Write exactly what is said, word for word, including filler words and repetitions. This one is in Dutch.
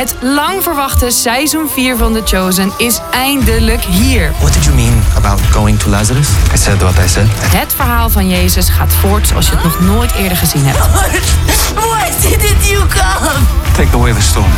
Het lang verwachte seizoen vier van The Chosen is eindelijk hier. What did you mean about going to Lazarus? I said what I said. Het verhaal van Jezus gaat voort zoals je het nog nooit eerder gezien hebt. Why didn't you come? Take away the stone.